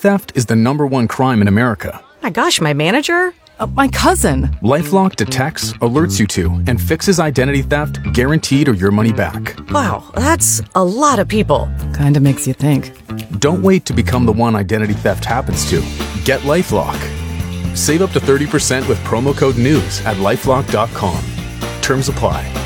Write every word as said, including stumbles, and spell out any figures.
theft is the number one crime in America. My gosh, my manager? Uh, my cousin. LifeLock detects, alerts you to, and fixes identity theft guaranteed or your money back. Wow, that's a lot of people. Kinda makes you think. Don't wait to become the one identity theft happens to. Get LifeLock. Save up to thirty percent with promo code NEWS at LifeLock dot com. Terms apply.